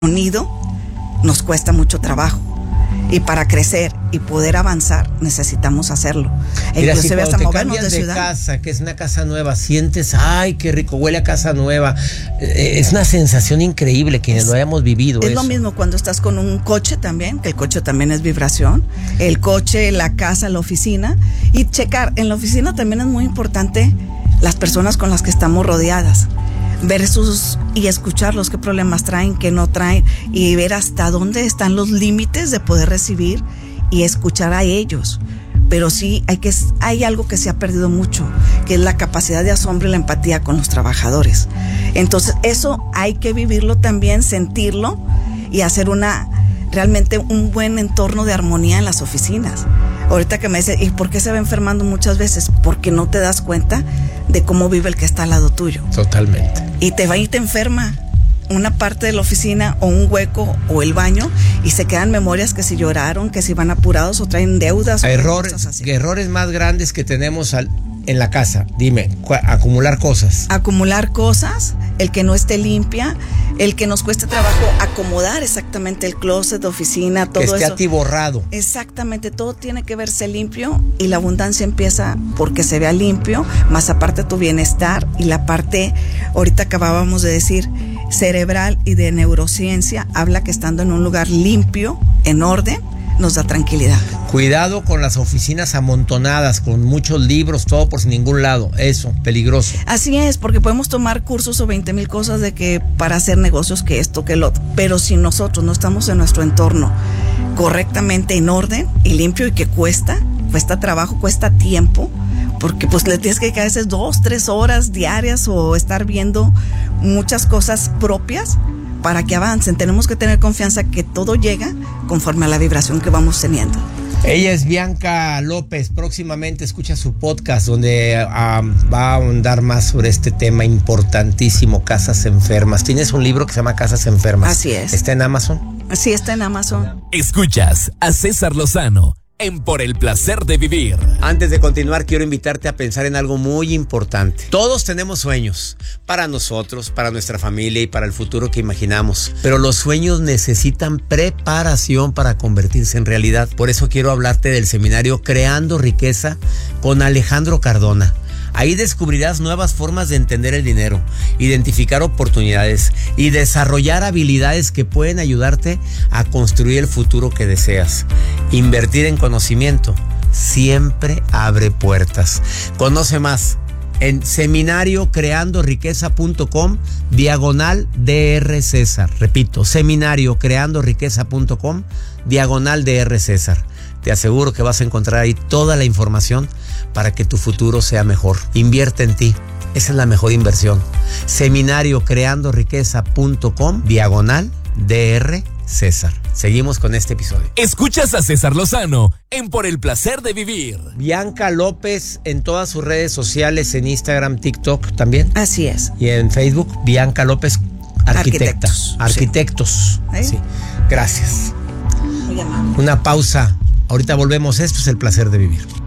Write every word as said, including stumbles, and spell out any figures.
unido nos cuesta mucho trabajo. Y para crecer y poder avanzar necesitamos hacerlo. Mira, si Inclusive hasta te movernos cambias de de ciudad. casa, que es una casa nueva, sientes, ay, qué rico, huele a casa nueva. Eh, Es una sensación increíble, quienes Es- lo hayamos vivido. Es eso. lo mismo cuando estás con un coche también, que el coche también es vibración. El coche, la casa, la oficina. Y checar, en la oficina también es muy importante las personas con las que estamos rodeadas. Ver sus y escucharlos, qué problemas traen, qué no traen, y ver hasta dónde están los límites de poder recibir y escuchar a ellos. Pero sí hay que hay algo que se ha perdido mucho, que es la capacidad de asombro y la empatía con los trabajadores. Entonces eso hay que vivirlo también, sentirlo y hacer una realmente un buen entorno de armonía en las oficinas. Ahorita que me dice, ¿y por qué se va enfermando muchas veces? Porque no te das cuenta de cómo vive el que está al lado tuyo. Totalmente. Y te va y te enferma una parte de la oficina o un hueco o el baño y se quedan memorias que si lloraron, que si van apurados o traen deudas. O Errores, cosas así. errores más grandes que tenemos al, en la casa. Dime, cu- acumular cosas. Acumular cosas, el que no esté limpia, el que nos cueste trabajo acomodar exactamente el closet, oficina, todo que esté eso. atiborrado. Exactamente, todo tiene que verse limpio y la abundancia empieza porque se vea limpio, más aparte tu bienestar y la parte, ahorita acabábamos de decir, cerebral y de neurociencia, habla que estando en un lugar limpio, en orden, nos da tranquilidad. Cuidado con las oficinas amontonadas, con muchos libros, todo por sin ningún lado. Eso, peligroso. Así es, porque podemos tomar cursos o veinte mil cosas de que para hacer negocios, que esto, que lo otro, pero si nosotros no estamos en nuestro entorno correctamente en orden y limpio y que cuesta, cuesta trabajo, cuesta tiempo, porque pues le tienes que dedicar a veces dos, tres horas diarias o estar viendo muchas cosas propias para que avancen. Tenemos que tener confianza que todo llega conforme a la vibración que vamos teniendo. Ella es Bianca López. Próximamente escucha su podcast donde um, va a ahondar más sobre este tema importantísimo, casas enfermas. Tienes un libro que se llama Casas Enfermas. Así es. ¿Está en Amazon? Sí, está en Amazon. Escuchas a César Lozano en Por el Placer de Vivir. Antes de continuar, quiero invitarte a pensar en algo muy importante. Todos tenemos sueños, para nosotros, para nuestra familia y para el futuro que imaginamos. Pero los sueños necesitan preparación para convertirse en realidad. Por eso quiero hablarte del seminario Creando Riqueza con Alejandro Cardona. Ahí descubrirás nuevas formas de entender el dinero, identificar oportunidades y desarrollar habilidades que pueden ayudarte a construir el futuro que deseas. Invertir en conocimiento siempre abre puertas. Conoce más en seminario creando riqueza punto com diagonal DR César. Repito, seminario creando riqueza punto com diagonal DR César. Te aseguro que vas a encontrar ahí toda la información para que tu futuro sea mejor. Invierte en ti. Esa es la mejor inversión. seminario creando riqueza punto com diagonal DR César. Seguimos con este episodio. Escuchas a César Lozano en Por el Placer de Vivir. Bianca López en todas sus redes sociales, en Instagram, TikTok también. Así es. Y en Facebook, Bianca López, arquitecta. Arquitectos. Arquitectos. ¿Eh? Sí. Gracias. Muy amable. Una pausa. Ahorita volvemos. Esto es El Placer de Vivir.